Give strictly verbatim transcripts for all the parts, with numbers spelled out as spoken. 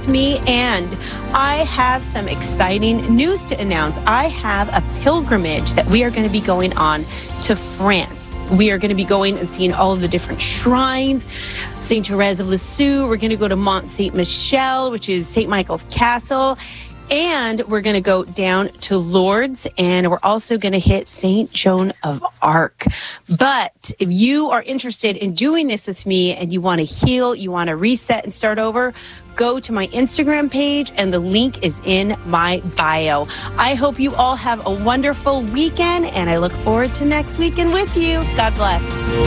me, and I have some exciting news to announce. I have a pilgrimage that we are going to be going on to France. We are going to be going and seeing all of the different shrines. Saint Therese of Lisieux. We're going to go to Mont Saint Michel, which is Saint Michael's Castle. And we're going to go down to Lourdes, and we're also going to hit Saint Joan of Arc. But if you are interested in doing this with me and you want to heal, you want to reset and start over, go to my Instagram page, and the link is in my bio. I hope you all have a wonderful weekend, and I look forward to next weekend with you. God bless.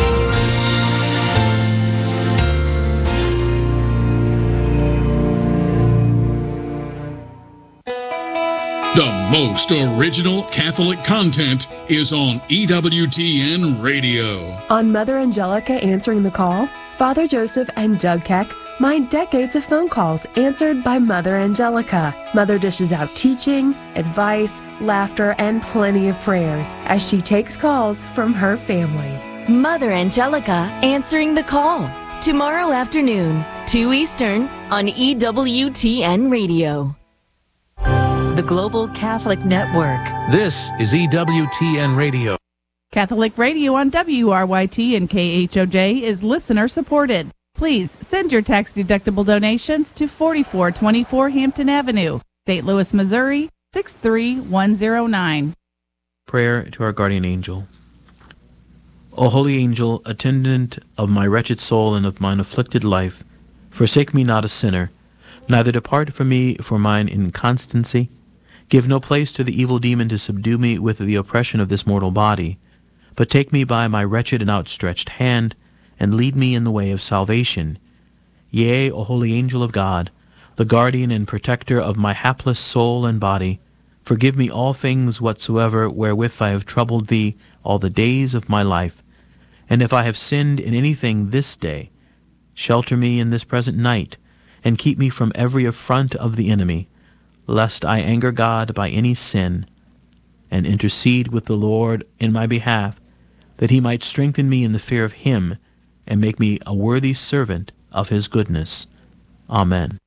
The most original Catholic content is on E W T N Radio. On Mother Angelica Answering the Call, Father Joseph and Doug Keck mine decades of phone calls answered by Mother Angelica. Mother dishes out teaching, advice, laughter, and plenty of prayers as she takes calls from her family. Mother Angelica Answering the Call. Tomorrow afternoon, two Eastern, on E W T N Radio. The Global Catholic Network. This is E W T N Radio. Catholic Radio on W R Y T and K H O J is listener supported. Please send your tax-deductible donations to forty-four twenty-four Hampton Avenue, Saint Louis, Missouri, six three one zero nine. Prayer to our guardian angel. O holy angel, attendant of my wretched soul and of mine afflicted life, forsake me not a sinner, neither depart from me for mine inconstancy. Give no place to the evil demon to subdue me with the oppression of this mortal body, but take me by my wretched and outstretched hand, and lead me in the way of salvation. Yea, O holy angel of God, the guardian and protector of my hapless soul and body, forgive me all things whatsoever wherewith I have troubled thee all the days of my life. And if I have sinned in anything this day, shelter me in this present night, and keep me from every affront of the enemy, lest I anger God by any sin, and intercede with the Lord in my behalf, that he might strengthen me in the fear of him, and make me a worthy servant of his goodness. Amen.